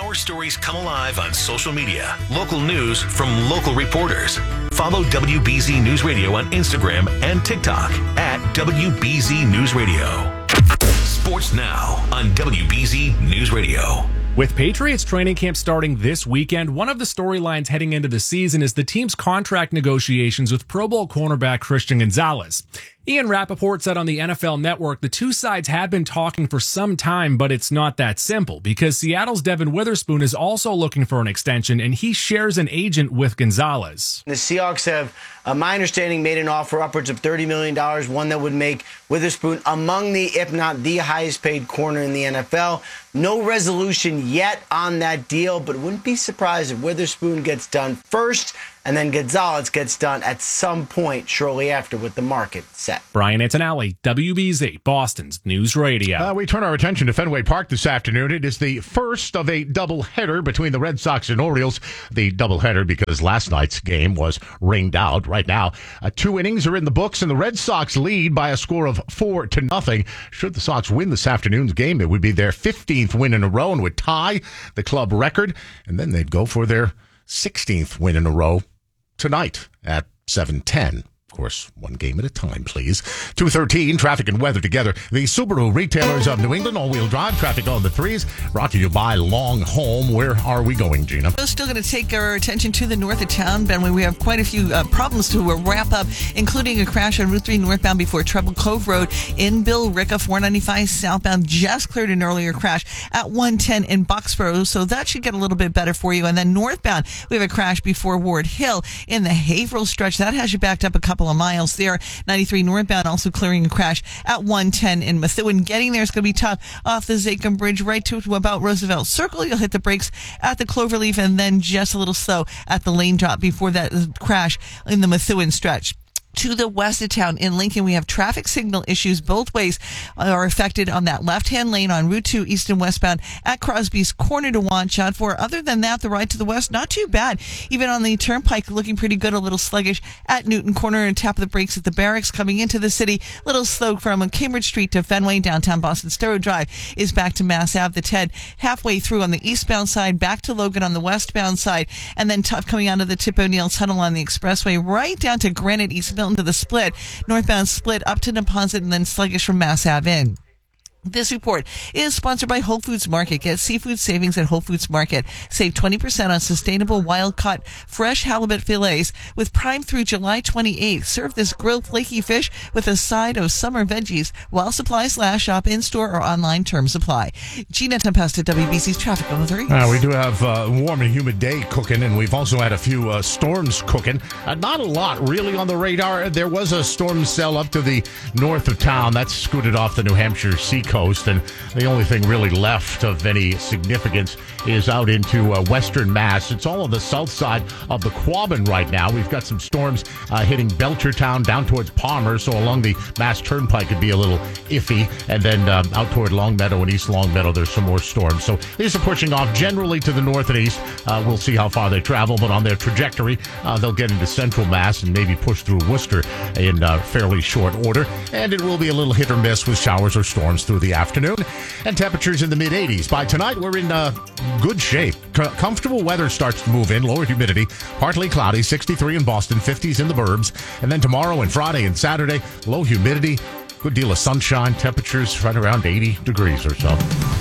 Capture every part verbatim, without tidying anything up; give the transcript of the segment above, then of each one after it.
Our stories come alive on social media. Local news from local reporters. Follow W B Z News Radio on Instagram and TikTok at W B Z News Radio. Sports now on W B Z News Radio. With Patriots training camp starting this weekend, one of the storylines heading into the season is the team's contract negotiations with Pro Bowl cornerback Christian Gonzalez. Ian Rappaport said on the N F L Network the two sides have been talking for some time, but it's not that simple because Seattle's Devin Witherspoon is also looking for an extension, and he shares an agent with Gonzalez. The Seahawks have, uh, my understanding, made an offer upwards of thirty million dollars, one that would make Witherspoon among the, if not the highest paid corner in the N F L. No resolution yet on that deal, but wouldn't be surprised if Witherspoon gets done first and then Gonzalez gets done at some point shortly after with the market set. Brian Antonelli, W B Z, Boston's News Radio. Uh, we turn our attention to Fenway Park this afternoon. It is the first of a doubleheader between the Red Sox and Orioles. The doubleheader because last night's game was rained out. Right now, uh, two innings are in the books, and the Red Sox lead by a score of four to nothing. Should the Sox win this afternoon's game, it would be their fifteenth win in a row and would tie the club record, and then they'd go for their sixteenth win in a row tonight at seven ten. Of course, one game at a time, please. two thirteen, traffic and weather together. The Subaru retailers of New England, all-wheel drive, traffic on the threes, brought to you by Long Home. Where are we going, Gina? We're still going to take our attention to the north of town, Ben. We have quite a few uh, problems to uh, wrap up, including a crash on Route three northbound before Treble Cove Road in Billerica. four ninety-five southbound just cleared an earlier crash at one ten in Boxborough, so that should get a little bit better for you. And then northbound, we have a crash before Ward Hill in the Haverhill stretch. That has you backed up a couple of miles there. ninety-three northbound also clearing a crash at one ten in Methuen. Getting there is going to be tough off the Zachem Bridge right to about Roosevelt Circle. You'll hit the brakes at the Cloverleaf and then just a little slow at the lane drop before that crash in the Methuen stretch. To the west of town in Lincoln, we have traffic signal issues both ways are affected on that left-hand lane on Route two east and westbound at Crosby's Corner to watch out for. Other than that, the ride to the west, not too bad. Even on the Turnpike, looking pretty good, a little sluggish at Newton Corner and tap of the brakes at the Barracks coming into the city. A little slow from Cambridge Street to Fenway. Downtown Boston Stereo Drive is back to Mass Ave. The Ted halfway through on the eastbound side, back to Logan on the westbound side, and then tough coming out of the Tip O'Neill Tunnel on the expressway right down to Granite East Milton to the split, northbound split up to Neponset and then sluggish from Mass Ave in. This report is sponsored by Whole Foods Market. Get seafood savings at Whole Foods Market. Save twenty percent on sustainable wild-caught fresh halibut fillets with Prime through July twenty-eighth. Serve this grilled flaky fish with a side of summer veggies while supplies last. Shop in-store or online. Terms apply. Gina Tempesta, W B C's Traffic on the three. Uh, we do have a uh, warm and humid day cooking, and we've also had a few uh, storms cooking. Uh, not a lot really on the radar. There was a storm cell up to the north of town. That scooted off the New Hampshire seacoast. Coast, and the only thing really left of any significance is out into uh, western Mass. It's all on the south side of the Quabbin right now. We've got some storms uh, hitting Belchertown down towards Palmer, so along the Mass Turnpike could be a little iffy, and then um, out toward Longmeadow and East Longmeadow there's some more storms. So these are pushing off generally to the north and east. Uh, we'll see how far they travel, but on their trajectory uh, they'll get into central Mass and maybe push through Worcester in uh, fairly short order, and it will be a little hit or miss with showers or storms through the afternoon, and temperatures in the mid eighties. By tonight, we're in uh, good shape. C- comfortable weather starts to move in, lower humidity, partly cloudy, sixty-three in Boston, fifties in the burbs, and then tomorrow and Friday and Saturday, low humidity, good deal of sunshine, temperatures right around eighty degrees or so.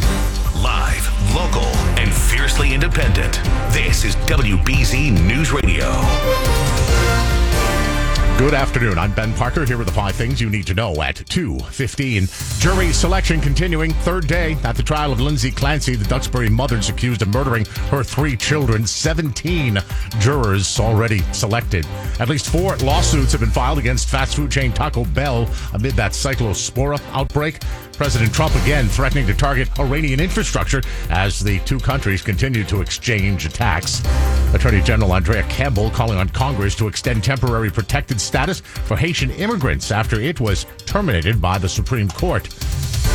Live, local, and fiercely independent. This is W B Z News Radio. Good afternoon. I'm Ben Parker here with the five things you need to know at two fifteen. Jury selection continuing. Third day at the trial of Lindsay Clancy, the Duxbury mother's accused of murdering her three children. seventeen jurors already selected. At least four lawsuits have been filed against fast food chain Taco Bell amid that cyclospora outbreak. President Trump again threatening to target Iranian infrastructure as the two countries continue to exchange attacks. Attorney General Andrea Campbell calling on Congress to extend temporary protected status for Haitian immigrants after it was terminated by the Supreme Court.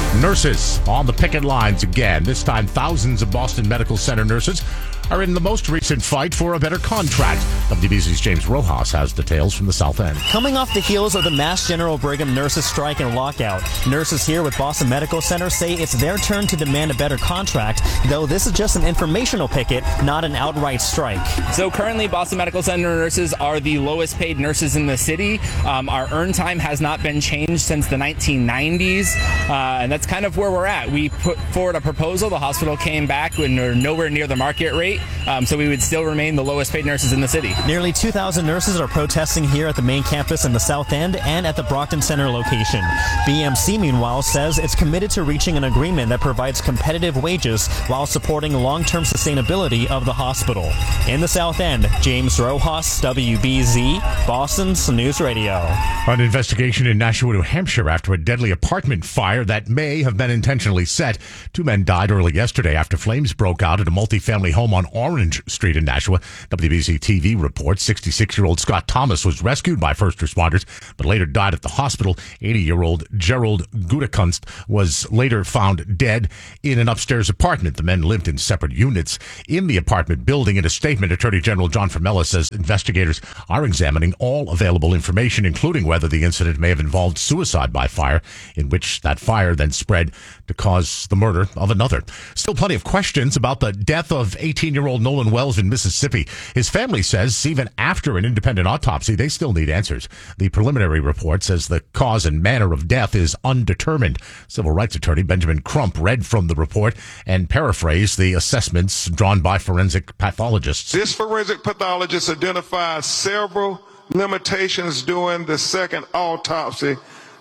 Nurses on the picket lines again. This time, thousands of Boston Medical Center nurses are in the most recent fight for a better contract. W B C's James Rojas has details from the South End. Coming off the heels of the Mass General Brigham nurses strike and lockout, nurses here with Boston Medical Center say it's their turn to demand a better contract, though this is just an informational picket, not an outright strike. So currently, Boston Medical Center nurses are the lowest paid nurses in the city. Um, our earn time has not been changed since the nineteen nineties, uh, and that's kind of where we're at. We put forward a proposal. The hospital came back when we're nowhere near the market rate. Um, so we would still remain the lowest paid nurses in the city. Nearly two thousand nurses are protesting here at the main campus in the South End and at the Brockton Center location. B M C, meanwhile, says it's committed to reaching an agreement that provides competitive wages while supporting long-term sustainability of the hospital. In the South End, James Rojas, W B Z, Boston's News Radio. An investigation in Nashua, New Hampshire after a deadly apartment fire that may have been intentionally set. Two men died early yesterday after flames broke out at a multifamily home on Orange Street in Nashua. W B C T V reports sixty-six-year-old Scott Thomas was rescued by first responders, but later died at the hospital. eighty-year-old Gerald Gutekunst was later found dead in an upstairs apartment. The men lived in separate units in the apartment building. In a statement, Attorney General John Formella says investigators are examining all available information, including whether the incident may have involved suicide by fire, in which that fire then spread to cause the murder of another. Still plenty of questions about the death of eighteen-year-old Nolan Wells in Mississippi. His family says even after an independent autopsy, they still need answers. The preliminary report says the cause and manner of death is undetermined. Civil rights attorney Benjamin Crump read from the report and paraphrased the assessments drawn by forensic pathologists. This forensic pathologist identified several limitations during the second autopsy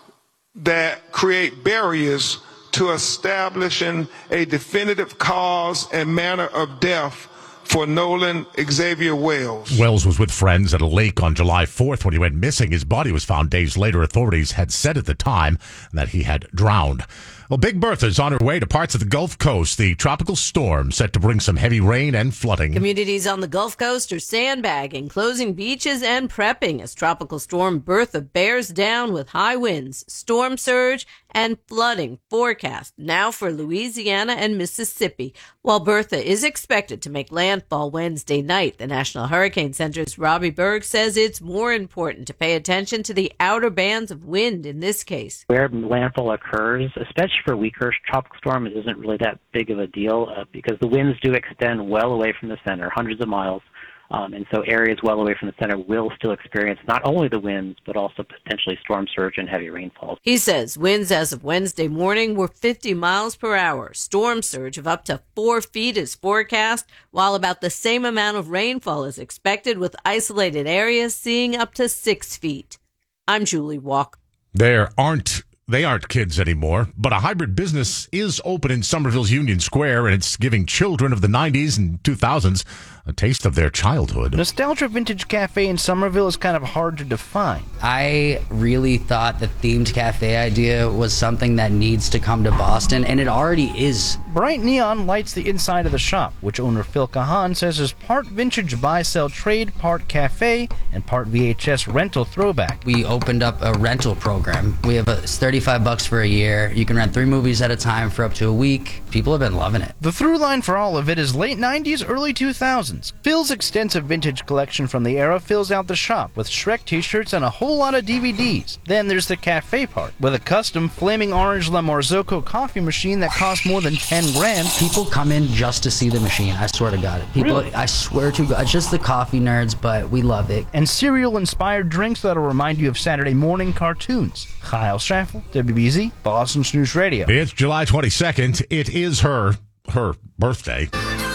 that create barriers to establishing a definitive cause and manner of death for Nolan Xavier Wells. Wells was with friends at a lake on July fourth when he went missing. His body was found days later. Authorities had said at the time that he had drowned. Well, Big Bertha's on her way to parts of the Gulf Coast. The tropical storm set to bring some heavy rain and flooding. Communities on the Gulf Coast are sandbagging, closing beaches, and prepping as Tropical Storm Bertha bears down with high winds, storm surge, and flooding forecast now for Louisiana and Mississippi. While Bertha is expected to make landfall Wednesday night, the National Hurricane Center's Robbie Berg says it's more important to pay attention to the outer bands of wind in this case. Where landfall occurs, especially for weaker tropical storms, isn't really that big of a deal uh, because the winds do extend well away from the center, hundreds of miles. Um, and so areas well away from the center will still experience not only the winds, but also potentially storm surge and heavy rainfall. He says winds as of Wednesday morning were fifty miles per hour. Storm surge of up to four feet is forecast, while about the same amount of rainfall is expected, with isolated areas seeing up to six feet. I'm Julie Walker. There aren't They aren't kids anymore, but a hybrid business is open in Somerville's Union Square, and it's giving children of the nineties and two thousands a taste of their childhood. Nostalgia Vintage Cafe in Somerville is kind of hard to define. I really thought the themed cafe idea was something that needs to come to Boston, and it already is. Bright neon lights the inside of the shop, which owner Phil Kahan says is part vintage buy-sell trade, part cafe, and part V H S rental throwback. We opened up a rental program. We have a thirty-five bucks for a year. You can rent three movies at a time for up to a week. People have been loving it. The through line for all of it is late nineties, early two thousands. Phil's extensive vintage collection from the era fills out the shop with Shrek t-shirts and a whole lot of D V Ds. Then there's the cafe part, with a custom flaming orange La Marzocco coffee machine that costs more than ten grand. People come in just to see the machine. I swear to God. People, really? I swear to God. It's just the coffee nerds, but we love it. And cereal-inspired drinks that'll remind you of Saturday morning cartoons. Kyle Schaffel, W B Z, Boston's News Radio. It's July twenty-second. It is her, her birthday.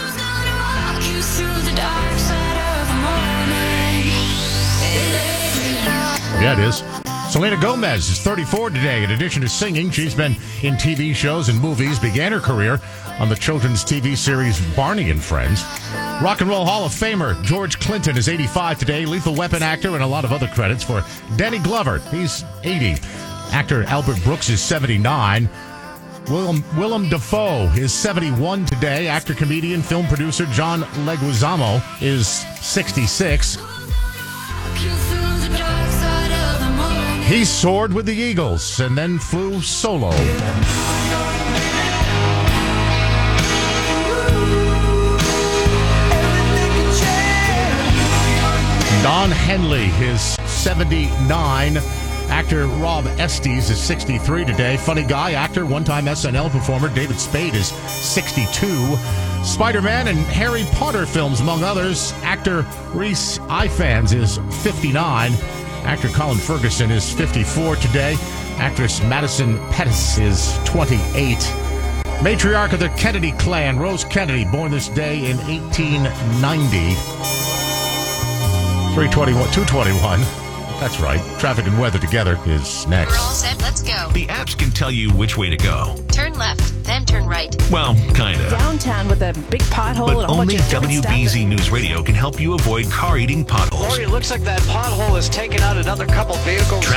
Yeah, it is. Selena Gomez is thirty-four today. In addition to singing, she's been in T V shows and movies, began her career on the children's T V series Barney and Friends. Rock and Roll Hall of Famer George Clinton is eighty-five today. Lethal Weapon actor, and a lot of other credits for Danny Glover. He's eighty. Actor Albert Brooks is seventy-nine. Willem, Willem Dafoe is seventy-one today. Actor, comedian, film producer John Leguizamo is sixty-six. He soared with the Eagles and then flew solo. Don Henley is seventy-nine. Actor Rob Estes is sixty-three today. Funny guy, actor, one-time S N L performer David Spade is sixty-two. Spider-Man and Harry Potter films, among others. Actor Rhys Ifans is fifty-nine. Actor Colin Ferguson is fifty-four today. Actress Madison Pettis is twenty-eight. Matriarch of the Kennedy clan, Rose Kennedy, born this day in eighteen ninety. three twenty-one, two twenty-one. That's right. Traffic and weather together is next. We're all set. Let's go. The apps can tell you which way to go. Turn left, then turn right. Well, kind of. Downtown with a big pothole But and a whole only bunch of different W B Z stuff. News Radio can help you avoid car-eating potholes. Lori, it looks like that pothole has taken out another couple vehicles.